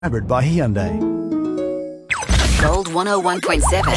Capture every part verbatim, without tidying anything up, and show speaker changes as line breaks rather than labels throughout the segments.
Hybrid by Hyundai.
Gold one oh one point seven.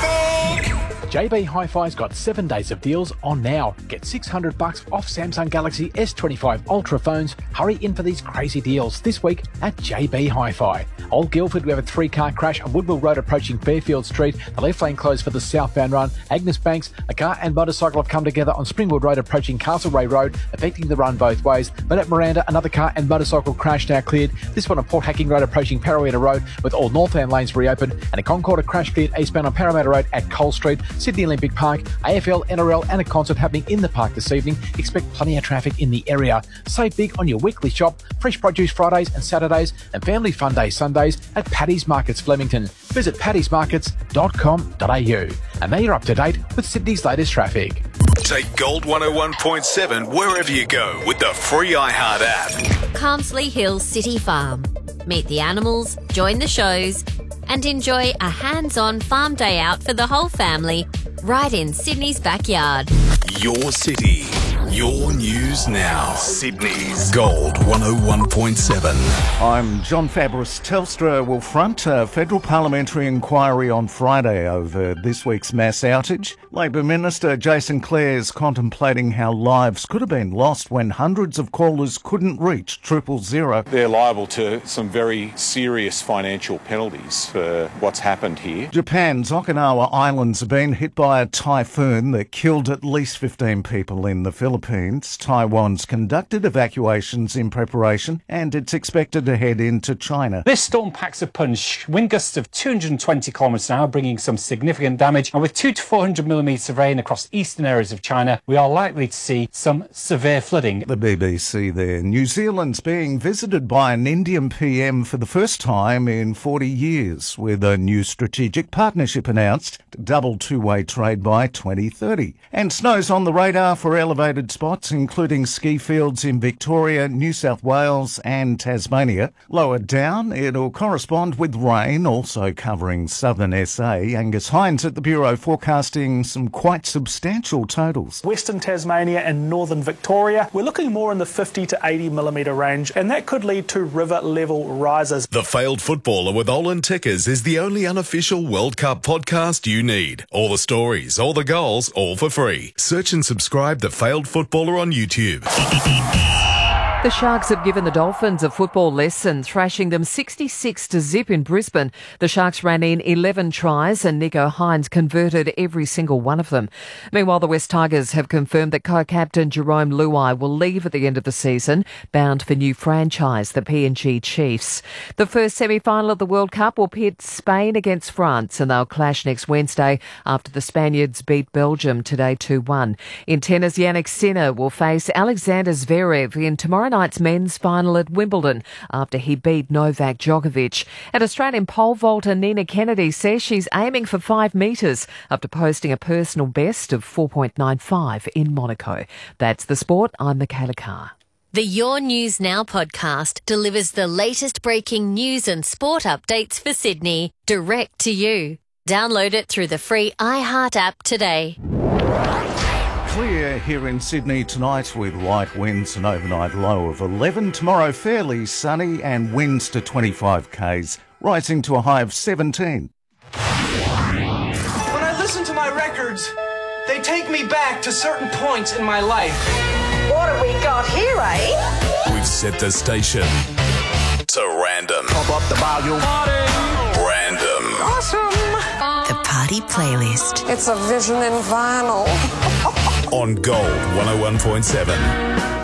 J B Hi-Fi's got seven days of deals on now. Get six hundred bucks off Samsung Galaxy S twenty-five Ultra phones. Hurry in for these crazy deals this week at J B Hi-Fi. Old Guildford, we have a three-car crash on Woodville Road approaching Fairfield Street. The left lane closed for the southbound run. Agnes Banks, a car and motorcycle have come together on Springwood Road approaching Castlereagh Road, affecting the run both ways. But at Miranda, another car and motorcycle crash now cleared. This one on Port Hacking Road approaching Parramatta Road with all northbound lanes reopened. And a Concordia crash cleared eastbound on Parramatta Road at Cole Street. Sydney Olympic Park, A F L, N R L and a concert happening in the park this evening. Expect plenty of traffic in the area. Save big on your weekly shop, fresh produce Fridays and Saturdays and family fun day Sundays at Paddy's Markets Flemington. Visit paddys markets dot com dot a u. And now you're up to date with Sydney's latest traffic.
Take Gold one oh one point seven wherever you go with the free iHeart app.
Carmsley Hills City Farm. Meet the animals, join the shows and enjoy a hands-on farm day out for the whole family right in Sydney's backyard.
Your city, your news now. Sydney's Gold one oh one point seven.
I'm John Fabris. Telstra will front a federal parliamentary inquiry on Friday over this week's mass outage. Labor Minister Jason Clare is contemplating how lives could have been lost when hundreds of callers couldn't reach triple zero.
They're liable to some very serious financial penalties for what's happened here.
Japan's Okinawa Islands have been hit by a typhoon that killed at least fifteen people in the Philippines. Taiwan's conducted evacuations in preparation and it's expected to head into China.
This storm packs a punch. Wind gusts of two hundred twenty kilometres an hour, bringing some significant damage. And with two to four hundred millimetres of rain across eastern areas of China, we are likely to see some severe flooding.
The B B C there. New Zealand's being visited by an Indian P M for the first time in forty years, with a new strategic partnership announced to double two-way trade by twenty thirty. And snow's on the radar for elevated spots, including ski fields in Victoria, New South Wales and Tasmania. Lower down, it'll correspond with rain, also covering southern S A. Angus Hines at the Bureau forecasting some quite substantial totals.
Western Tasmania and northern Victoria, we're looking more in the fifty to eighty millimetre range, and that could lead to river level rises.
The Failed Footballer with Olin Tickers is the only unofficial World Cup podcast you need. All the stories, all the goals, all for free. Search and subscribe The Failed Footballer on YouTube.
The Sharks have given the Dolphins a football lesson, thrashing them sixty-six to zip in Brisbane. The Sharks ran in eleven tries and Nico Hines converted every single one of them. Meanwhile, the West Tigers have confirmed that co-captain Jerome Luai will leave at the end of the season, bound for new franchise, the P N G Chiefs. The first semi-final of the World Cup will pit Spain against France, and they'll clash next Wednesday after the Spaniards beat Belgium today two one. In tennis, Jannik Sinner will face Alexander Zverev in tomorrow night's men's final at Wimbledon after he beat Novak Djokovic. And Australian pole vaulter Nina Kennedy says she's aiming for five metres after posting a personal best of four point nine five in Monaco. That's the sport. I'm Michaela Carr.
The Your News Now podcast delivers the latest breaking news and sport updates for Sydney direct to you. Download it through the free iHeart app today.
Clear here in Sydney tonight with light winds, an overnight low of eleven. Tomorrow fairly sunny and winds to twenty-five k's, rising to a high of seventeen.
When I listen to my records, they take me back to certain points in my life.
What have we got here, eh?
We've set the station to random.
Pump up the volume. Party.
Random.
Awesome.
The Party Playlist.
It's a vision in vinyl.
On Gold one oh one point seven.